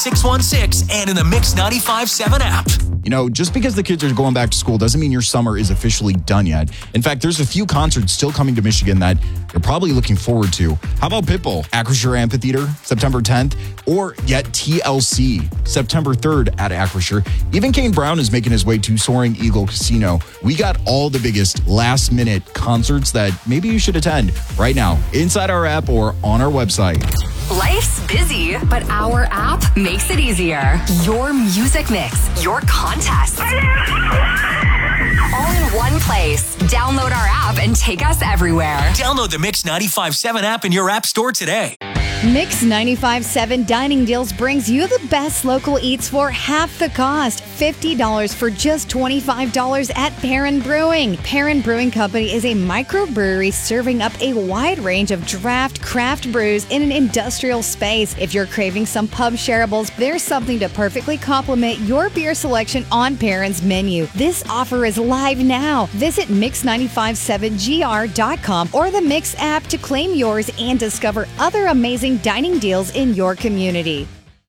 616 and in the Mix 95.7 app. You know, just because the kids are going back to school doesn't mean your summer is officially done yet. In fact, there's a few concerts still coming to Michigan that you're probably looking forward to. How about Pitbull, Acrisure Amphitheater, September 10th, or yet TLC, September 3rd at Acrisure. Even Kane Brown is making his way to Soaring Eagle Casino. We got all the biggest last-minute concerts that maybe you should attend right now inside our app or on our website. Life's busy, but our app makes it easier. Your music mix, your contests, all in one place. Download our app and take us everywhere. Download the Mix 95.7 app in your app store today. Mix 95.7 Dining Deals brings you the best local eats for half the cost. $50 for just $25 at Perrin Brewing. Perrin Brewing Company is a microbrewery serving up a wide range of draft craft brews in an industrial space. If you're craving some pub shareables, there's something to perfectly complement your beer selection on Perrin's menu. This offer is live now. Visit Mix957gr.com or the Mix app to claim yours and discover other amazing dining deals in your community.